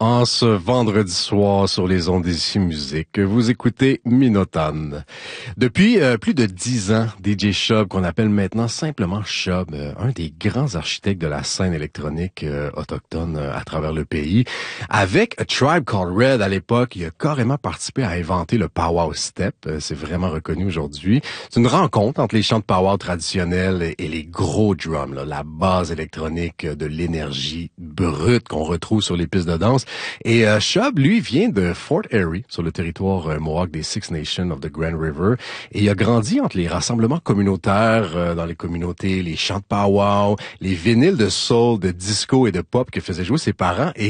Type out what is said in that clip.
En ce vendredi soir sur les ondes d'ici musique, vous écoutez Minotaune. Depuis plus de 10 ans, DJ Shub, qu'on appelle maintenant simplement Shub, un des grands architectes de la scène électronique autochtone à travers le pays. Avec A Tribe Called Red à l'époque, il a carrément participé à inventer le powwow step. C'est vraiment reconnu aujourd'hui. C'est une rencontre entre les chants de powwow traditionnels et les gros drums, là, la base électronique de l'énergie brute qu'on retrouve sur les pistes de danse. Et Shub, lui, vient de Fort Erie, sur le territoire Mohawk des Six Nations of the Grand River. Et il a grandi entre les rassemblements communautaires dans les communautés, les chants de powwow, les vinyles de soul, de disco et de pop que faisaient jouer ses parents. Et